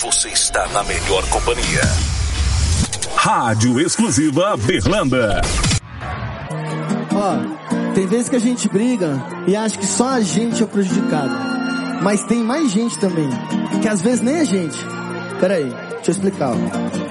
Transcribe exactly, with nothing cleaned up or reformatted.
você está na melhor companhia. Rádio Exclusiva Berlândia. Ó, tem vezes que a gente briga e acha que só a gente é o prejudicado. Mas tem mais gente também, que às vezes nem a gente. Peraí, deixa eu explicar, ó.